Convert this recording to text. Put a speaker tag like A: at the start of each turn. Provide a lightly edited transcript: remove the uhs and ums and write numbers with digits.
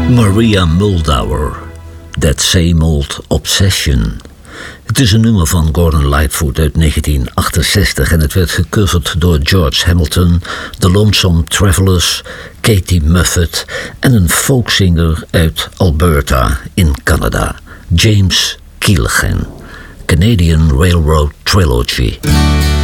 A: Maria Muldaur, That Same Old Obsession. Het is een nummer van Gordon Lightfoot uit 1968 en het werd gecoverd door George Hamilton, The Lonesome Travelers, Katie Muffet en een folkzanger uit Alberta in Canada, James Keelaghan. Canadian Railroad Trilogy.